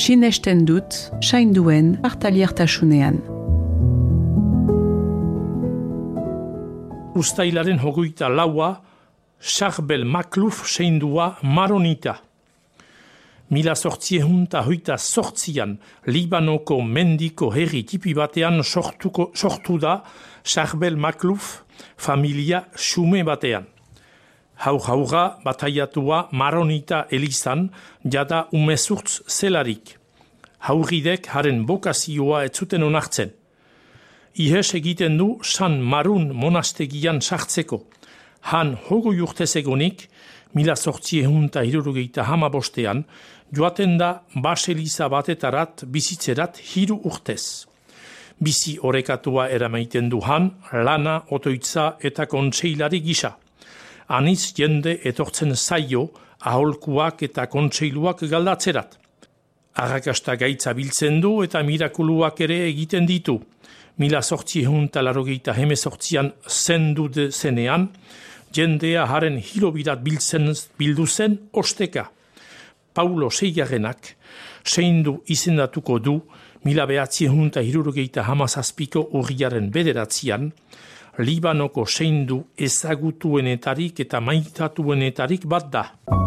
sinesten dut sainduen partaliertasunean. Uztailaren 24 Charbel Makluf seindua Maronita. 1828an Libanoko mendiko herri tipi batean sortu da Charbel Makluf familia xume batean. Haur-haurra bataiatua Maronita elizan jada umezurtz zelarik. Hauridek haren bokazioa ez zuten onartzen. Ihes egiten du San Marun monastegian sartzeko. Han hogoi urtez egonik, 1875 joaten da baseliza batetarat bizitzerat 3 urtez. Bizi orekatua eramaiten du han, lana, otoitza eta kontseilari gisa. Aniz jende etortzen zaio, aholkuak eta kontseiluak galdatzerat. Arrakasta gaitza biltzen du eta mirakuluak ere egiten ditu. 1888an zendu zenean, jendea haren hilobirat bildu zen osteka. Paulo Seigarrenak seindu izendatuko du 1977ko urriaren 9 Libanoko seindu ezagutuenetarik eta maitatuenetarik bat da.